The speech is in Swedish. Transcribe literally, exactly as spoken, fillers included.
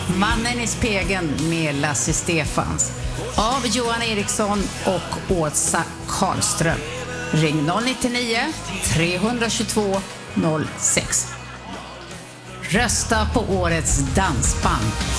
Mannen i spegeln med Lasse Stefans av Johan Eriksson och Åsa Karlström. Ring noll nio nio, tre två två, noll sex. Rösta på årets dansband.